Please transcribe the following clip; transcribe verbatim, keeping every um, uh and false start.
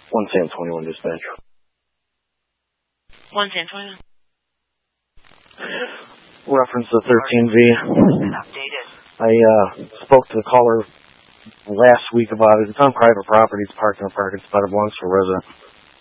one San twenty-one dispatch. one San twenty-one. Reference to thirteen V. Updated. I uh, spoke to the caller last week about it. It's on private property. It's parked in a parking spot. It belongs to a resident.